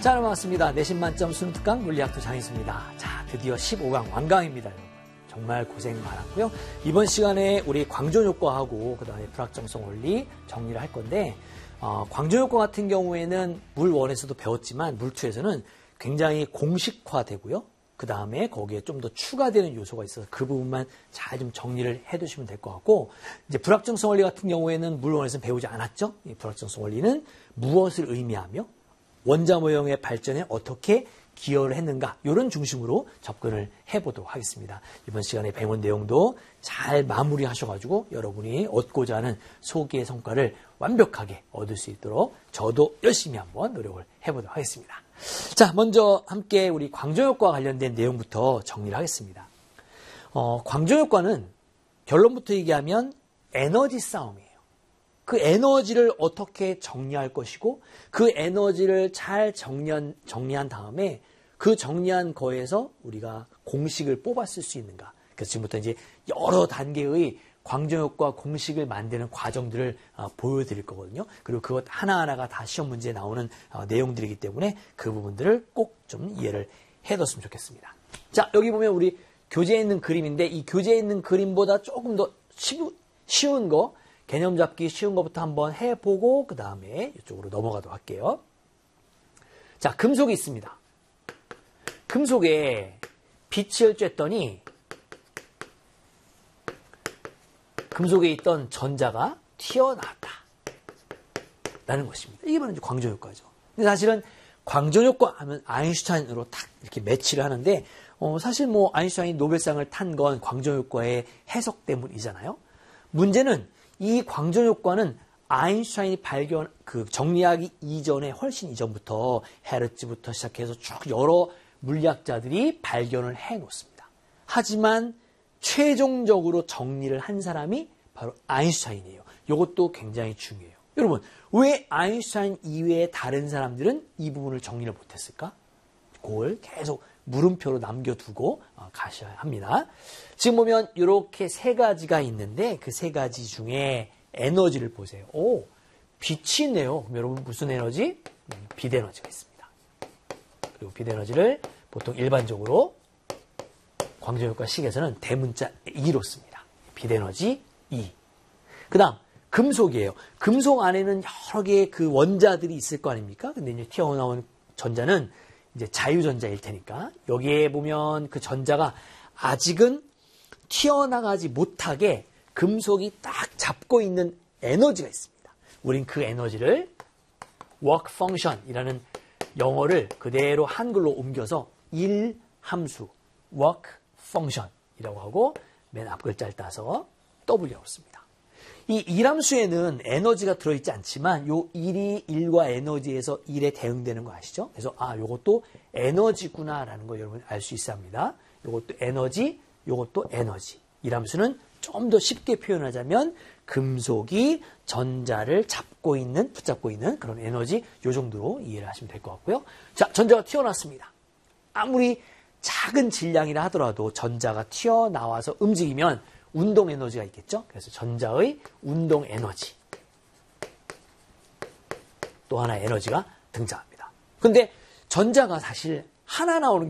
자, 반갑습니다. 내신 만점 수능 특강 물리학도 장희수입니다. 자, 드디어 15강 완강입니다, 여러분. 정말 고생 많았고요. 이번 시간에 우리 광전효과하고 그다음에 불확정성 원리 정리를 할 건데, 광전효과 같은 경우에는 물 1에서도 배웠지만 물 2에서는 굉장히 공식화되고요. 그 다음에 거기에 좀 더 추가되는 요소가 있어서 그 부분만 잘 좀 정리를 해두시면 될 것 같고, 이제 불확정성 원리 같은 경우에는 물 1에서는 배우지 않았죠. 이 불확정성 원리는 무엇을 의미하며 원자 모형의 발전에 어떻게 기여를 했는가, 이런 중심으로 접근을 해보도록 하겠습니다. 이번 시간에 배운 내용도 잘 마무리하셔가지고 여러분이 얻고자 하는 소기의 성과를 완벽하게 얻을 수 있도록 저도 열심히 한번 노력을 해보도록 하겠습니다. 자, 먼저 함께 우리 광전효과와 관련된 내용부터 정리를 하겠습니다. 광전효과는 결론부터 얘기하면 에너지 싸움이에요. 그 에너지를 어떻게 정리할 것이고, 그 에너지를 잘 정리한 다음에 그 정리한 거에서 우리가 공식을 뽑았을 수 있는가. 그래서 지금부터 이제 여러 단계의 광전효과 공식을 만드는 과정들을 보여드릴 거거든요. 그리고 그것 하나하나가 다 시험 문제에 나오는 내용들이기 때문에 그 부분들을 꼭 좀 이해를 해뒀으면 좋겠습니다. 자, 여기 보면 우리 교재에 있는 그림인데, 이 교재에 있는 그림보다 조금 더 쉬운 거, 개념 잡기 쉬운 것부터 한번 해보고 그 다음에 이쪽으로 넘어가도록 할게요. 자, 금속이 있습니다. 금속에 빛을 쬐더니 금속에 있던 전자가 튀어나왔다 라는 것입니다. 이게 바로 이제 광전효과죠. 근데 사실은 광전효과 하면 아인슈타인으로 딱 이렇게 매치를 하는데, 사실 뭐 아인슈타인이 노벨상을 탄 건 광전효과의 해석 때문이잖아요. 문제는 이 광전효과는 아인슈타인이 정리하기 이전에, 훨씬 이전부터 헤르츠부터 시작해서 쭉 여러 물리학자들이 발견을 해 놓습니다. 하지만 최종적으로 정리를 한 사람이 바로 아인슈타인이에요. 이것도 굉장히 중요해요. 여러분, 왜 아인슈타인 이외의 다른 사람들은 이 부분을 정리를 못했을까? 그걸 계속 물음표로 남겨두고 가셔야 합니다. 지금 보면 이렇게 세 가지가 있는데, 그 세 가지 중에 에너지를 보세요. 오, 빛이 있네요. 그럼 여러분 무슨 에너지? 빛 에너지가 있습니다. 그리고 빛 에너지를 보통 일반적으로 광전효과 식에서는 대문자 E로 씁니다. 빛 에너지 E. 그 다음 금속이에요. 금속 안에는 여러 개의 그 원자들이 있을 거 아닙니까? 근데 이제 튀어나온 전자는 이제 자유전자일 테니까, 여기에 보면 그 전자가 아직은 튀어나가지 못하게 금속이 딱 잡고 있는 에너지가 있습니다. 우린 그 에너지를 work function이라는 영어를 그대로 한글로 옮겨서 일함수 work function이라고 하고 맨 앞 글자를 따서 W라고 씁니다. 이 일함수에는 에너지가 들어있지 않지만 요 1이 1과 에너지에서 1에 대응되는 거 아시죠? 그래서 요것도 에너지구나라는 거 여러분 알 수 있어야 합니다. 요것도 에너지, 요것도 에너지. 일함수는 좀 더 쉽게 표현하자면 금속이 전자를 붙잡고 있는 그런 에너지, 요 정도로 이해를 하시면 될 것 같고요. 자, 전자가 튀어나왔습니다. 아무리 작은 질량이라 하더라도 전자가 튀어나와서 움직이면 운동 에너지가 있겠죠? 그래서 전자의 운동 에너지, 또 하나의 에너지가 등장합니다. 근데 전자가 사실 하나 나오는